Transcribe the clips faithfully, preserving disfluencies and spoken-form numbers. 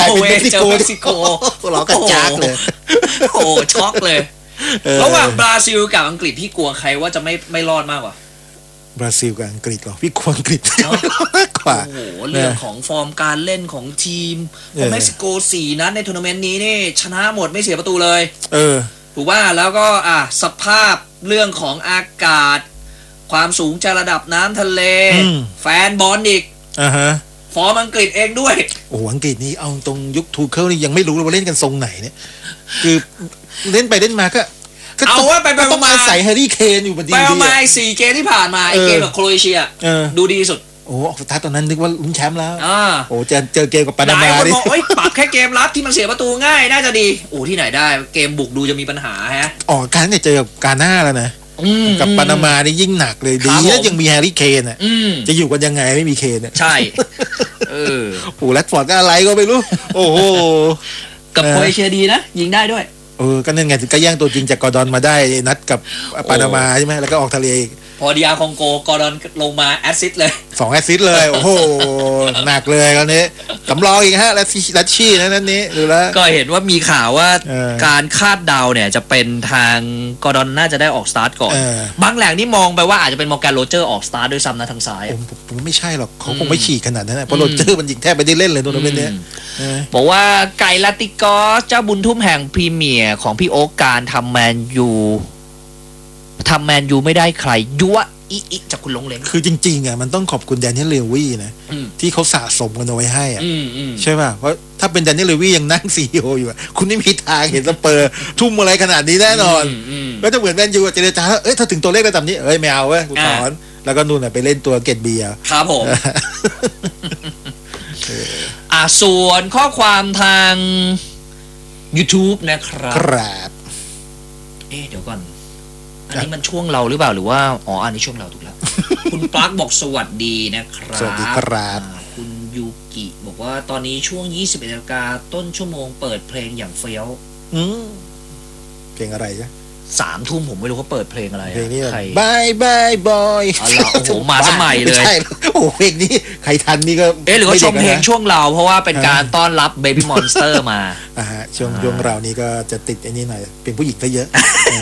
เม็กซิโกเม็กซิโกเรากระจากเลยโอ้ช็อกเลยระหว่างบราซิลกับอังกฤษพี่กลัวใครว่าจะไม่ไม่รอดมากกว่าบราซิลกับอังกฤษหรอพี่กลัวอังกฤษมากกว่าโอ้โหเรื่องของฟอร์มการเล่นของทีมเม็กซิโกสี่นัดในทัวร์นาเมนต์นี้นี่ชนะหมดไม่เสียประตูเลยเออถูกว่าแล้วก็อ่ะสภาพเรื่องของอากาศความสูงจากระดับน้ำทะเลแฟนบอลอีกอ่าฮะฟอร์มอังกฤษเองด้วยโอ้อังกฤษนี่เอาตรงยุคทูเคิลนี่ยังไม่รู้เลยว่าเล่นกันทรงไหนเนี่ยคือเล่นไปเล่นมาก็เอาว่าไปไปประมาณใส่แฮร์รี่เคนอยู่พอดีไปประมาณสี่เกมที่ผ่านมาไอเกมกับโครเอเชียดูดีสุดโอ้สุดท้ายตอนนั้นนึกว่าลุ้นแชมป์แล้วโอ้เจอเจอเกมกับปานามาดิโอ้ยปรับแค่เกมรับที่มันเสียประตูง่ายน่าจะดีโอ้ที่ไหนได้เกมบุกดูจะมีปัญหาฮะอ๋อการเนี่ยเจอกับกาน่าแล้วนะกับปานามานี่ยิ่งหนักเลยดีนะยังมีแฮร์รี่เคนอ่ะจะอยู่กันยังไงไม่มีเคนอ่ะใช่เออโอ้แรดฟอร์ดก็อะไรก็ไม่รู้โอ้โหกับโครเอเชียดีนะยิงได้ด้วยเออก็นั่นไงก็แย่งตัวจริงจากกอร์ดอนมาได้นัดกับปานามาใช่ไหมแล้วก็ออกทะเลพอดีอาร์คองโกกอร์ดอนลงมาแอสซิสต์เลยสองแอสซิสต์เลยโอ้โหหนักเลยคราวนี้สำรองอีกฮะและลัชชี่นะนั่นนี้ดูแล้วก็เห็นว่ามีข่าวว่าการคาดเดาเนี่ยจะเป็นทางกอร์ดอนน่าจะได้ออกสตาร์ทก่อนบางแหล่งนี่มองไปว่าอาจจะเป็นมอร์แกนโรเจอร์ออกสตาร์ทด้วยซ้ำนะทางซ้ายผมผมไม่ใช่หรอกเขาคงไม่ฉีกขนาดนั้นนะเพราะโรเจอร์มันยิงแทบไม่ได้เล่นเลยตัวนั้นเนี่ยบอกว่าไก่ลาติกอสเจ้าบุญทุ่มแห่งพรีเมียร์ของพี่โอ๊กการทำแมนยูทำแมนยูไม่ได้ใครยั่วอีอีจากคุณลงเล้งคือจริงๆอ่ะมันต้องขอบคุณแดเนียลเลวี่นะที่เขาสะสมกันเอาไว้ให้อ่ะใช่ป่ะเพราะถ้าเป็นแดเนียลเลวี่ยังนั่งซีอีโออยู่คุณไม่มีทางเห็นสเปอร์ทุ่มอะไรขนาดนี้แน่นอนแล้วถ้าเหมือนแมนยูเจรจาเอ้ยถ้าถึงตัวเลขระดับนี้เอ้ยไม่เอาเว้ยกูถอนแล้วก็นู่นไปเล่นตัวเกตเบียร์ครับผมอ่าส่วนข้อความทาง YouTube นะครับครับเอ๊ะเดี๋ยวก่อนอันนี้มันช่วงเราหรือเปล่าหรือว่าอ๋ออันนี้ช่วงเราถูกแล้ว คุณปลั๊กบอกสวัสดีนะครับสวัสดีครับคุณยูกิบอกว่าตอนนี้ช่วงยี่สิบเอ็ดนาฬิกาต้นชั่วโมงเปิดเพลงอย่างเฟี้ยวอืมเพลงอะไรจ๊ะสามทุ่มผมไม่รู้เขาเปิดเพลงอะไรเพลงนี้ใครบายบายบอยอ๋อโอ้โหมาสมัยเลยใช่โอ้เพลงนี้ใครทันนี่ก็เอ๊ะหรือว่าชมเพลงช่วงเราเพราะว่าเป็นการต้อนรับเบบี้มอนสเตอร์มาอ่าฮะช่วงช่วงเรานี้ก็จะติดไอ้นี่หน่อยเป็นผู้หญิงซะเยอะ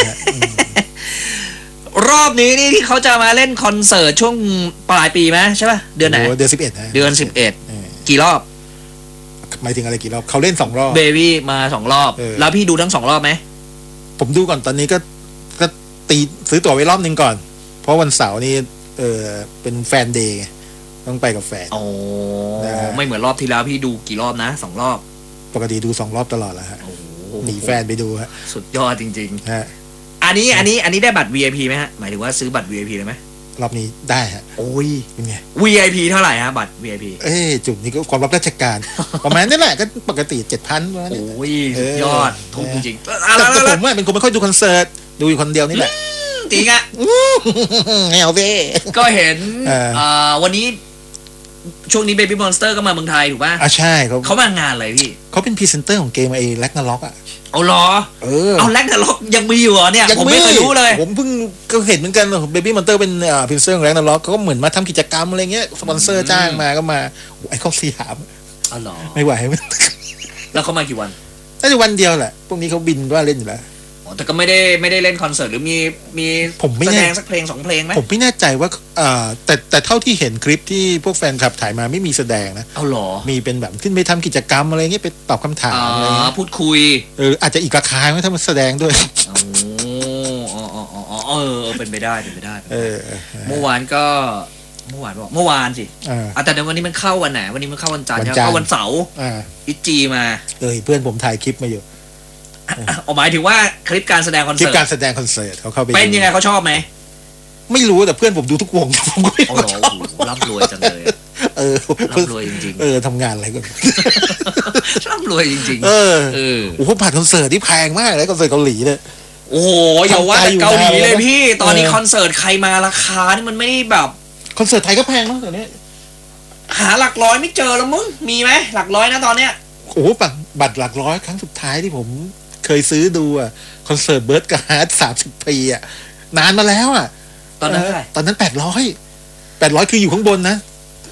รอบนี้นี่ที่เขาจะมาเล่นคอนเสิร์ตช่วงปลายปีไหมใช่ป่ะเดือนไหนเดือนสิบเอ็ดเดือนสิบเอ็ดกี่รอบหมายถึงอะไรกี่รอบเขาเล่นสองรอบเบบี้มาสองรอบแล้วพี่ดูทั้งสองรอบไหมผมดูก่อนตอนนี้ก็ก็ตีซื้อตั๋วไว้รอบนึงก่อนเพราะวันเสาร์นี่เออเป็นแฟนเดย์ต้องไปกับแฟนโอ้ไม่เหมือนรอบที่แล้วพี่ดูกี่รอบนะสองรอบปกติดูสองรอบตลอดแล้วฮะหนีแฟนไปดูฮะสุดยอดจริงๆฮะอันนี้อันนี้อันนี้ได้บัตร วี ไอ พี ไหมฮะหมายถึงว่าซื้อบัตร วี ไอ พี เลยไหมรอบนี้ได้ฮะโอ้ยเป็นไงวี ไอ พี เท่าไหร่ฮะบัตร วี ไอ พีเอ้ยจุดนี้ก็ความรับราชการประมาณนี้แหละก็ปกติ เจ็ดพันโอ้ยยอดถูกจริงๆแต่ผมว่าเป็นคนไม่ค่อยดูคอนเสิร์ตดูอยู่คนเดียวนี่แหละจริงอ่ะแนวเว้ก็เห็นวันนี้ช่วงนี้ Baby Monster ก็มาเมืองไทยถูกป่ะอ่ะใช่เขาเขามางานอะไรพี่เขาเป็นพรีเซนเตอร์ของเกมไอ้แร็กนาร็อกอ่ะเอาหรอเออเอาแร็กนาร็อกยังมีอยู่เหรอเนี่ยผมไม่เคยรู้เลยผมเพิ่งก็เห็นเหมือนกัน Baby Monster เป็นอ่าพรีเซนเตอร์ของแร็กนาร็อกเขาก็เหมือนมาทำกิจกรรมอะไรเงี้ยสปอนเซอร์จ้างมาก็มาไอ้เขาสยามอ๋อหรอไม่ไหวแล้วเขามากี่วันน่าจะวันเดียวแหละพวกนี้เขาบินว่าเล่นอยู่แล้วแต่ก็ไม่ได้ไม่ได้เล่นคอนเสิร์ตหรือมีมีแสดงสักเพลงสองเพลงไหมผมไม่แน่ใจว่าอ่าแต่แต่เท่าที่เห็นคลิปที่พวกแฟนคลับถ่ายมาไม่มีแสดงนะเอาหรอมีเป็นแบบขึ้นไปทำกิจกรรมอะไรเงี้ยไปตอบคำถามอะไรเงี้ยพูดคุยเอออาจจะอีกราคาไหมถ้ามันแสดงด้วยโอ้อ๋ออ๋ออ๋อเออเป็นไปได้เป็นไปได้เออเมื่อวานก็เมื่อวานบอกเมื่อวานสิอ่าแต่ในวันนี้มันเข้าวันไหนวันนี้มันเข้าวันจันทร์เข้าวันเสาร์อิจีมาเออเพื่อนผมถ่ายคลิปมาอยู่เอาหมายถึงว่าคลิปการแสดงคอนเสิร์ตคลิปการแสดงคอนเสิร์ตเขาเข้าไปเป็นยังไงเขาชอบไหมไม่รู้แต่เพื่อนผมดูทุกวงผมก็ไม่รู้ร่ำรวยจังเลยเออร่ำรวยจริงๆเออทำงานอะไรกันร่ำรวยจริงๆเออเออโอ้โหบัตรคอนเสิร์ตที่แพงมากเลยคอนเสิร์ตเกาหลีเนี่ยโอ้โหอย่าว่าแต่เกาหลีเลยพี่ตอนนี้คอนเสิร์ตใครมาราคานี่มันไม่ได้แบบคอนเสิร์ตไทยก็แพงมากตอนนี้หาหลักร้อยไม่เจอแล้วมึงมีไหมหลักร้อยนะตอนเนี้ยโอ้บัตรบัตรหลักร้อยครั้งสุดท้ายที่ผมเคยซื้อดูอ่ะคอนเสิร์ตเบิร์ดกับฮาร์ดสามสิบปีอ่ะนานมาแล้วอ่ะตอนนั้นเท่าไหร่ตอนนั้นแปดร้อยแปดร้อยคืออยู่ข้างบนนะก็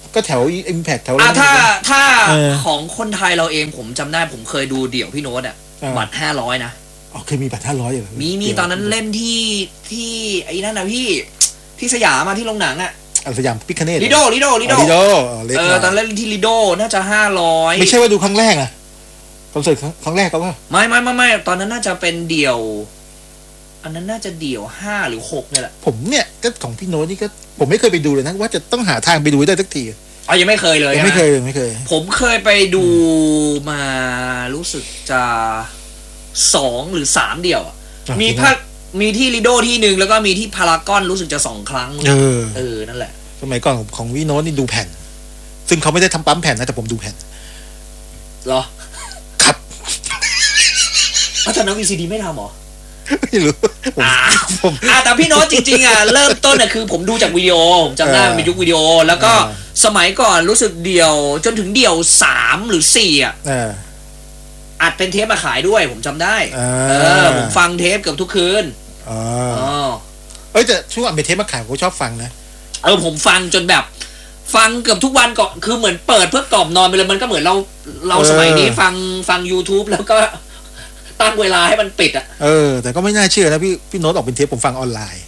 ก็แถว Impact แถวอ่ะถ้าถ้าเออของคนไทยเราเองผมจำได้ผมเคยดูเดี่ยวพี่โน้ตอ่ะเออบัตรห้าร้อยนะอ๋อเคยมีบัตรห้าร้อยอยู่เหรอมีมีตอนนั้นเล่นที่ที่ไอ้นั่นนะพี่ที่สยามมาที่โรงหนังอ่ะอัลสยามพิคเนตลิโดลิโดลิโดลิโดอ๋อเล็กเอหอน่อยตอนเล่นที่ลิโดน่าจะห้าร้อยไม่ใช่ว่าดูครั้งแรกนะคอนเสิร์ตครั้งครั้งแรกเขาว่าไม่ไม่ไม่ไม่ตอนนั้นน่าจะเป็นเดี่ยว อันนั้นน่าจะเดี่ยวห้าหรือหกเนี่ยแหละผมเนี่ยก็ของพี่โน้ตนี่ก็ผมไม่เคยไปดูเลยนะว่าจะต้องหาทางไปดูให้ได้สักทีอ๋อยังไม่เคยเลยยังไม่เคยไม่เคยผมเคยไปดูมารู้สึกจะสองหรือสามเดี่ยวอะมีพักมีที่ลิโดที่หนึ่งแล้วก็มีที่พารากอนรู้สึกจะสองครั้งเออเออนั่นแหละสมัยก่อนของพี่โน้ตนี่ดูแผ่น ซึ่งเขาไม่ได้ทำปั๊มแผ่นนะแต่ผมดูแผ่นเหรอครับแล้วตอนนั้นวีซีดีไม่ทำหรอไม่รู้ผมอ่าผมอ่าแต่พี่โน้ตจริงๆอ่ะเริ่มต้นอ่ะคือผมดูจากวิดีโอผมจำได้เออมันเป็นยุควิดีโอ แล้วก็เออสมัยก่อนรู้สึกเดี่ยว จนถึงเดี่ยวสามหรือสี่อ่ะเอออัดเป็นเทปมาขายด้วย ผมจำได้อ่าเออผมฟังเทปเกือบทุกคืนอ๋ออ๋อเอ้ยแต่ช่วงอันเป็นเทปมาขายผมก็ชอบฟังนะเออผมฟังจนแบบ ฟังเกือบทุกวันก่อนคือเหมือนเปิดเพื่อกล่อมนอนไปเลยมันก็เหมือนเราเราเออสมัยนี้ฟังฟัง YouTube แล้วก็ตั้งเวลาให้มันปิดอ่ะเออ แต่ก็ไม่น่าเชื่อนะพี่พี่โน้ตออกเป็นเทปผมฟังออนไลน์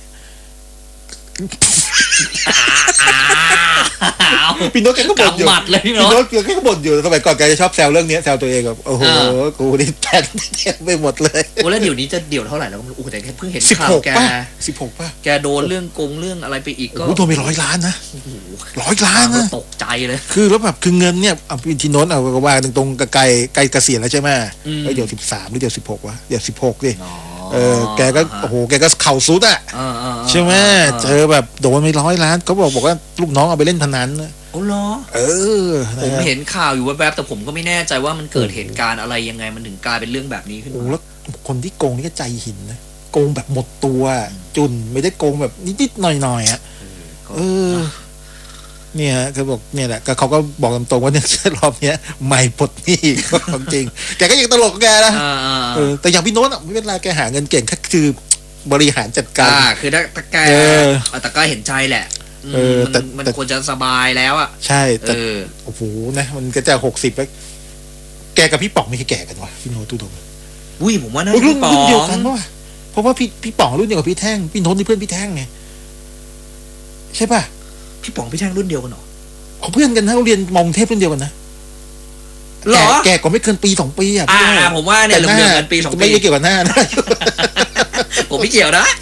อ้าวพี่โน้ตแกก็บ่นอยู่กำหมัดเลยพี่พี่โน้โน้ตตแกก็บ่นอยู่สมัยก่อนแกจะชอบแซวเรื่องนี้แซวตัวเองแบบโอ้โหอ่ากูนี่แผ่นเต็มไปหมดเลยโอ้แล้วเดี๋ยวนี้จะเดี๋ยวเท่าไหร่แล้วก็ไม่รู้โอ้แต่เพิ่งเห็นสิบข่าหวกแกป่ะสิบหกป่ะแกโดนเรื่องโกงเรื่องอะไรไปอีกก็โอ้โหโดนไปร้อยล้านนะโอ้โหร้อยล้านนะตกใจเลยคือแล้วแบบคือเงินเนี่ยเอาพี่ทีโน้ตเอาก็ว่าตรงๆกับไกลไกลเกษียณแล้วใช่ไหมอืมเอ้ยเดี๋ยวสิบสามหรือเดี๋ยวสิบหกวะเดี๋ยวสิบหกดิอ๋อเออแกก็โอ้โหแกก็เข่าซุดอ่ะอ่าอ่าอ่าใช่ไหมเจอแบบโดนไปร้อยล้านเขาบอกบอกว่าลูกน้องเอาไปเล่นพนันนะโอ้เหรอเออนะผมฮะเห็นข่าวอยู่แวบๆแต่ผมก็ไม่แน่ใจว่ามันเกิดเหตุการณ์อะไรยังไงมันถึงกลายเป็นเรื่องแบบนี้ขึ้นโอ้มาแล้วคนที่โกงนี่ก็ใจหินนะโกงแบบหมดตัวจุนไม่ได้โกงแบบนิดๆหน่อยๆอ่ะก็เออ เนี่ยเขาบอกเนี่ยแหละก็เขาก็บอกตรงๆว่าเนี่ยรอบเนี้ยไม่ปลดหนี้ของจริงแกก็ยังตลกของแกนะอ่าอ่าเออแต่อย่างพี่โน้ตอ่ะไม่เป็นไรแกหาเงินเก่งแค่คือบริหารจัดการอ่าคือถ้าถ้าแกเออเออแต่ก็เห็นใจแหละมเออแต่มันมันแต่ควรจะสบายแล้วอ่ะใช่เอแต่อโอ้โหนะมันก็จะหกสิบแล้วแกกับพี่ป๋องไม่ใช่แก่กันวะพี่โน้ตตู้ดมอุ้ยผมว่าน่าเฮ้ยรุ่นปอรุ่นเดียวงกันปะวะเพราะว่าพี่พี่ป๋องรุ่นเดียวกับพี่แท่งพี่โน้ตนี่เพื่อนพี่แท่งไงใช่ป่ะพี่ป๋องพี่แท่งรุ่นเดียวกันเหรอเขาเพื่อนกันนะเราเรียนมองเทพรุ่นเดียวกันนะเหรอแกก็ไม่เกินปีสองปีอ่ะอ่าพี่ว่าผมว่าเนี่ยแต่เหลือๆกันปีสองไม่ปีได้เกี่ยวกับหน้านะผมไม่เกี่ยวนะ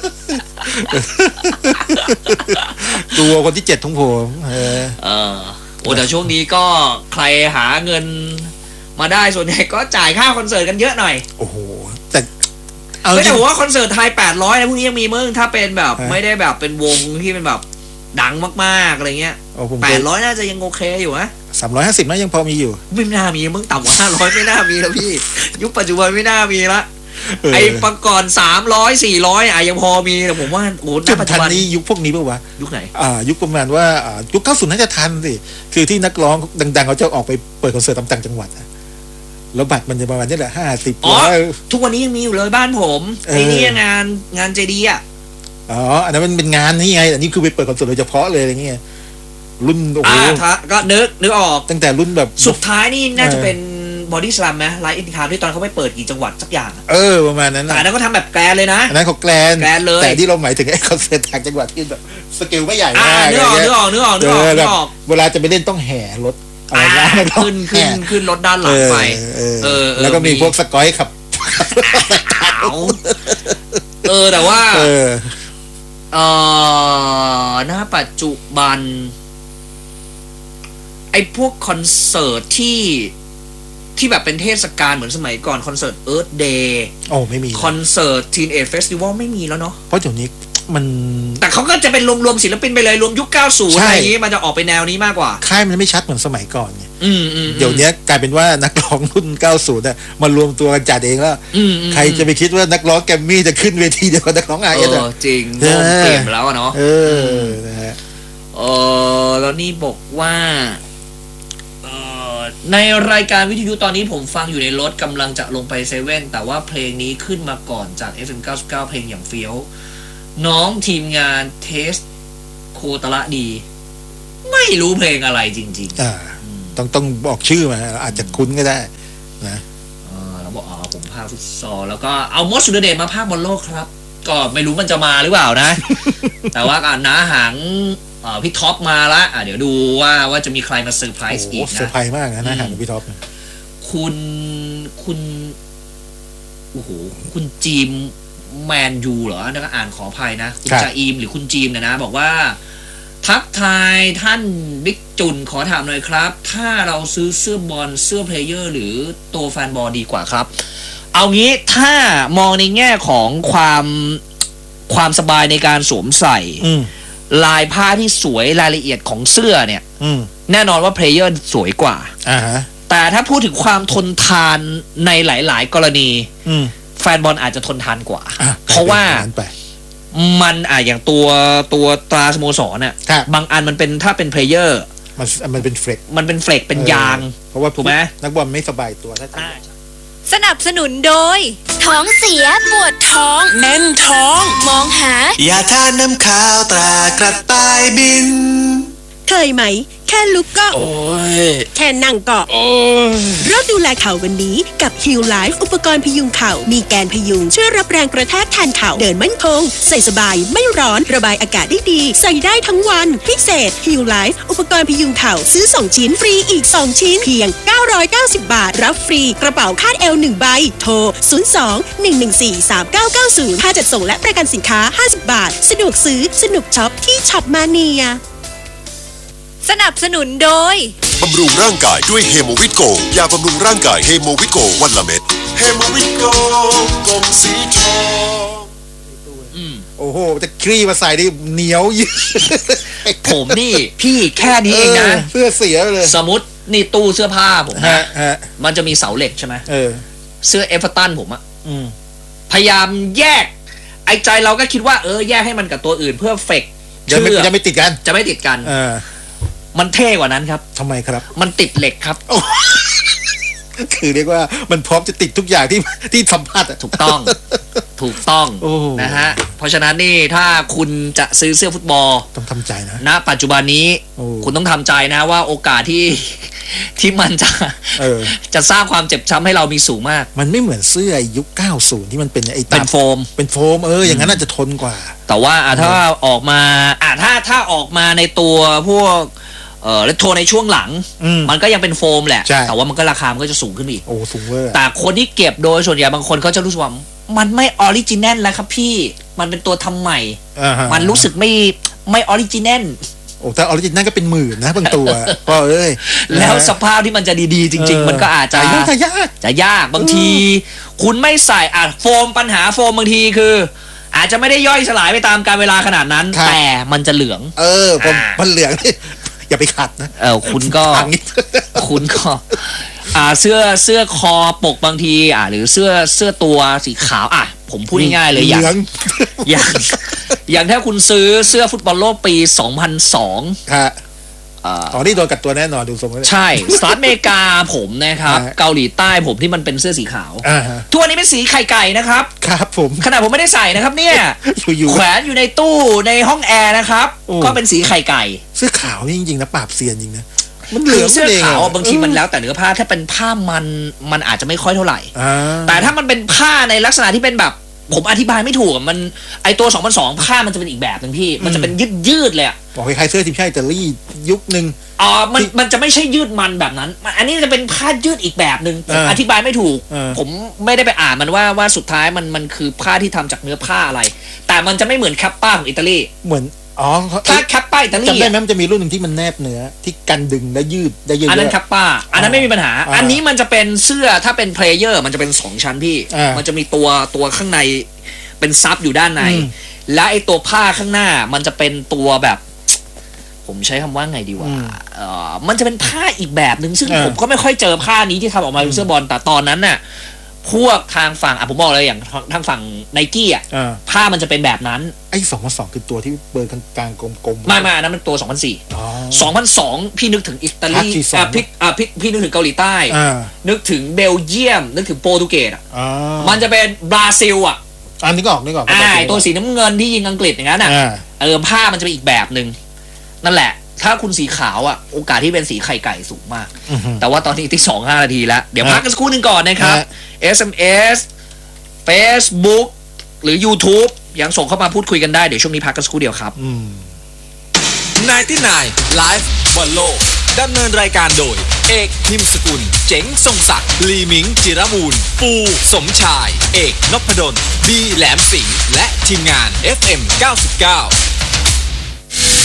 ตัวคนที่เจ็ดของผมเออเออโอ้แต่ช่วงนี้ก็ใครหาเงินมาได้ส่วนใหญ่ก็จ่ายค่าคอนเสิร์ตกันเยอะหน่อยโอ้โหแต่เอาจไม่ริแต่งผมว่าคอนเสิร์ตไทยแปดร้อยนะพวกนี้ยังมีมึงถ้าเป็นแบบฮะไม่ได้แบบเป็นวงที่เป็นแบบดังมากๆอะไรเงี้ยเอาผมแปดร้อยน่าจะยังโอเคอยู่นะสามร้อยห้าสิบนะยังพอมีอยู่ไม่น่ามีมึงต่ำกว่าห้าร้อยไม่น่ามีแล้วพี่ ยุคปัจจุบันไม่น่ามีละเออไอ้ประก่อนสามร้อยสี่ร้อยอ่ะยังพอมีแต่ผมว่าโอ้จุณดปัจจุทันบันนี้ยุคพวกนี้ป่าวะยุคไหนอ่ายุคประมาณว่าอ่ายุคเก้าสิบน่าจะทันสิคือที่นักร้องดังๆเขาจะออกไปเปิดคอนเสิร์ตตามต่างจังหวัดอะแล้วบัตรมันจะประมาณนี้แหละห้าสิบอ๋อร้อยทุกวันนี้ยังมีอยู่เลยบ้านผมเออไอ้นี่งานงานเจดีอ่ะอ๋ออันนั้นมันเป็นงานนี่ไงอันนี้คือไปเปิดคอนเสิร์ตโดยเฉพาะเลยอะไรเงี้ยรุ่นโอ้โหอ่าถ้าก็นึกนึกออกตั้งแต่รุ่นแบบสุดท้ายนี่น่าจะเออเป็นบอดี้ส a ลัมไหมไลท์อินคาที่ตอนเขาไปเปิดกี่จังหวัดสักอย่างอะเออประมาณนั้นแต่นะอันนั้นก็ทำแบบแกรนเลยนะอันนั้นเขาแกลนแกรนเลยแต่ที่เราหมายถึงไอ้คอนเสิร์ตต่างจังหวัดที่แบบสเกลไม่ใหญ่อ่ามากนึกออกนึกออกนึกออกนึกออกเออนึแบกบออกเวลาจะไปเล่นต้องแห่รถอะไรอ่านะขึ้นขึ้นขึ้นรถด้านหลังไปเออเออเออแล้วก็มีมีพวกสกอยขับเอาเออแต่ว่าเออเออณปัจจุบัน ไอ้พวกคอนเสิร์ตที่ที่แบบเป็นเทศกาลเหมือนสมัยก่อนคอนเสิร์ต Earth Day โอ้ไม่มีคอนเสิร์ต Teenage Festival ไม่มีแล้วเนาะเพราะเดี๋ยวนี้มันแต่เขาก็จะเป็นรวมๆศิลปินไปเลยรวมยุคเก้าสิบใช่อะไรอย่างงี้มันจะออกไปแนวนี้มากกว่าค่ายมันไม่ชัดเหมือนสมัยก่อนไงอืมอืมเดี๋ยวนี้กลายเป็นว่านักร้องรุ่นเก้าสิบน่ะมารวมตัวกันจัดเองแล้วอืมอืมใครจะไปคิดว่านักร้องแกรมมี่จะขึ้นเวทีเดียวกับนักร้องอาเอเอสอจริงโลกเปลี่ยนไปแล้วอะเนาะเออนะฮะเออแล้วนี่บอกว่าเออในรายการวิทยุตอนนี้ผมฟังอยู่ในรถกำลังจะลงไปเซเว่นแต่ว่าเพลงนี้ขึ้นมาก่อนจาก เอฟ เอ็ม เก้าสิบเก้า เพลงอย่างเฟี้ยวน้องทีมงานเทสโคตระดี ไมไม่รู้เพลงอะไรจริงๆอ่าต้องต้องบอกชื่อมาอาจจะคุ้นก็ได้นะอ่าแล้วบอกอ๋อผมภาคฟุตซอลแล้วก็เอามดสุดเดชมาภาคบอลโลกครับ ก็ไม่รู้มันจะมาหรือเปล่านะ แต่ว่าการน้าหางพี่ท็อปมาละอ่ะเดี๋ยวดูว่าว่าจะมีใครมาเซอร์ไพรส์อีกนะเซอร์ไพรส์มากนะน้าหางพี่ท็อปคุณคุณโอ้โหคุณจีมแมนยูเหรอนะก็อ่านขออภัยนะคุณจาอีมหรือคุณจีมเนี่ยนะบอกว่าทักทายท่านบิ๊กจุนขอถามหน่อยครับถ้าเราซื้อเสื้อบอลเสื้อเพลเยอร์หรือตัวแฟนบอลดีกว่าครับเอางี้ถ้ามองในแง่ของความความสบายในการสวมใส่ลายผ้าที่สวยรายละเอียดของเสื้อเนี่ยแน่นอนว่าเพลเยอร์สวยกว่าแต่ถ้าพูดถึงความทนทานในหลายๆกรณีแฟนบอลอาจจะทนทานกว่าเพราะว่ามันอ่ะอย่างตัวตัวตราสโมสรน่ะบางอันมันเป็นถ้าเป็นเพลเยอร์มันมันเป็นเฟลกมันเป็นเฟลกเป็นยางเพราะว่าถูกไหมนักบอลไม่สบายตัวถ้าสนับสนุนโดยท้องเสียปวดท้องแน่นท้องมองหายาทาน้ำขาวตรากระต่ายบินเคยไหมแค่ลุกก็โอ้ยแค่นั่งก็โอ้ยรถดูแลเข่าวันนี้กับ Heal Life อุปกรณ์พยุงเข่ามีแกนพยุงช่วยรับแรงกระแทกแทนเข่าเดินมั่นคงใส่สบายไม่ร้อนระบายอากาศได้ดีใส่ได้ทั้งวันพิเศษ Heal Life อุปกรณ์พยุงเข่าซื้อสองชิ้นฟรีอีกสองชิ้นเพียงเก้าร้อยเก้าสิบบาทรับฟรีกระเป๋าคาดเอวหนึ่งใบโทรศูนย์ สอง หนึ่ง หนึ่ง สี่ สาม เก้า เก้า ศูนย์ค่าจัดส่งและประกันสินค้าห้าสิบบาทสะดวกซื้อสนุกช็อปที่ช็อปมาเนียสนับสนุนโดยบำรุงร่างกายด้วยเฮโมวิตโกยาบำรุงร่างกายเฮโมวิตโกวันละเม็ดเฮโมวิตโกกลมสีทองโอ้โหจะคลี่มาใส่ได้เหนียวยืดผมนี่พี่แค่นี้เองนะเสื้อเสียเลยสมมตินี่ตู้เสื้อผ้าผมนะมันจะมีเสาเหล็กใช่ไหมเออเสื้อเอฟเวอร์ตันผมอะพยายามแยกไอ้ใจเราก็คิดว่าเออแยกให้มันกับตัวอื่นเพื่อเฟกจะไม่จะไม่ติดกันจะไม่ติดกันเออมันเท่กว่านั้นครับทำไมครับมันติดเหล็กครับคือเรียกว่ามันพร้อมจะติดทุกอย่างที่ที่สัมผัสถูกต้องถูกต้องนะฮะเพราะฉะนั้นนี่ถ้าคุณจะซื้อเสื้อฟุตบอลต้องทำใจนะณปัจจุบันนี้คุณต้องทำใจนะว่าโอกาสที่ที่มันจะจะสร้างความเจ็บช้ำให้เรามีสูงมากมันไม่เหมือนเสื้อยุคเก้าสิบที่มันเป็นไอ้เป็นโฟมเป็นโฟมเอออย่างนั้นอาจจะทนกว่าแต่ว่าถ้าออกมาอ่ะถ้าถ้าออกมาในตัวพวกเออแล้วโทรในช่วงหลังมันก็ยังเป็นโฟมแหละแต่ว่ามันก็ราคามันก็จะสูงขึ้นอีกโอ้สูงเวอร์แต่คนที่เก็บโดยส่วนใหญ่บางคนเขาจะรู้สึกว่ามันไม่ออริจินัลแล้วครับพี่มันเป็นตัวทำใหม่มันรู้สึกไม่ไม่ออริจินัลโอ้แต่ออริจินัลก็เป็นหมื่นนะบางตัวพ่อเอ้ยแล้วสภาพที่มันจะดีๆจริงๆมันก็อาจจะจะยากจะยากบางทีคุณไม่ใส่อ่ะโฟมปัญหาโฟมบางทีคืออาจจะไม่ได้ย่อยสลายไปตามกาลเวลาขนาดนั้นแต่มันจะเหลืองเออมันเหลืองอย่าไปขัดนะเออคุณก็คุณก็อ่าเสื้อเสื้อคอปกบางทีอ่าหรือเสื้อเสื้อตัวสีขาวอ่ะผมพูดง่ายๆเลยอย่างอย่างอย่างถ้าคุณซื้อเสื้อฟุตบอลโลกปีสองพันสองฮะอ๋อนี่โดนกัดตัวแน่นอนดูทรงใช่สหรัฐอเมริกาผมนะครับเกาหลีใต้ผมที่มันเป็นเสื้อสีขาวทุกวันนี้เป็นสีไข่ไก่นะครับครับผมขนาดผมไม่ได้ใส่นะครับเนี่ยแขวนอยู่ในตู้ในห้องแอร์นะครับก็เป็นสีไข่ไก่เสื้อขาวนี่จริงๆนะปราบเซียนจริงนะมันเหลืองเสื้อขาวบางทีมันแล้วแต่เนื้อผ้าถ้าเป็นผ้ามันมันอาจจะไม่ค่อยเท่าไหร่แต่ถ้ามันเป็นผ้าในลักษณะที่เป็นแบบผมอธิบายไม่ถูกมันไอตัวสองพันสองผ้ามันจะเป็นอีกแบบนึงพี่มันจะเป็นยืดยืดเลยอ่ะบอกคล้ายๆเสื้อทีมชาติอิตาลียุคนึงอ๋อมันมันจะไม่ใช่ยืดมันแบบนั้นอันนี้จะเป็นผ้ายืดอีกแบบนึงผมอธิบายไม่ถูกผมไม่ได้ไปอ่านมันว่าว่าสุดท้ายมันมันคือผ้าที่ทำจากเนื้อผ้าอะไรแต่มันจะไม่เหมือนแคปป้าของอิตาลีเหมือนอ๋อถ้าแคปป้าอิตาลีจำได้ไหมมันจะมีรุ่นหนึ่งที่มันแนบเนื้อที่กันดึงและยืดได้เยอะอันนั้นแคปป้าอันนั้นไม่มีปัญหาอันนี้มันจะเป็นเสื้อถ้าเป็นเพลเยอร์มันจะเป็นสองชั้นพี่มันจะมีตัวตัวข้างในเป็นซับอยู่ด้านในและไอตัวผ้าข้างหน้ามันจะเป็นตัวแบบผมใช้คำว่าไงดีวะเออมันจะเป็นผ้าอีกแบบหนึ่งซึ่งผมก็ไม่ค่อยเจอผ้านี้ที่ทำออกมาเป็นเสื้อบอลแต่ตอนนั้นน่ะพวกทางฝั่งอ่ะผมบอกเลยอย่างทางฝั่งไนกี้อ่ะผ้ามันจะเป็นแบบนั้นไอ้สองพันสองคือตัวที่เบอร์กลางกลมๆไม่ไม่อันนั้นมันตัวสองพันสี่สองพันสองพี่นึกถึงอิตาลีอ่ะพี่อ่ะพี่พี่นึกถึงเกาหลีใต้นึกถึงเบลเยียมนึกถึงโปรตุเกสอ่ะมันจะเป็นบราซิลอ่ะอันนี้ก็ออกนี่ก็ออกอ่าตัวสีน้ำเงินที่ยิงอังกฤษอย่างนั้นอ่ะเออผ้ามันจะเป็นอีกแบบหนึ่งนั่นแหละถ้าคุณสีขาวอ่ะโอกาสที่เป็นสีไข่ไก่สูงมากอือฮึแต่ว่าตอนนี้ที่สองห้านาทีแล้วเดี๋ยวพักกันสักครู่หนึ่งก่อนนะครับฮะเอส เอ็ม เอส Facebook หรือ YouTube ยังส่งเข้ามาพูดคุยกันได้เดี๋ยวช่วงนี้พักกันสักครู่เดียวครับอืมไนน์ตี้ไนน์ Live บอลโลกดำเนินรายการโดยเอกพิมพ์สกุลเจ๋งทรงศักดิ์ลีมิงจิรบูรณ์ปูสมชาย เอกนพดลบีแหลมสิงห์และทีมงาน เอฟ เอ็ม เก้าสิบเก้า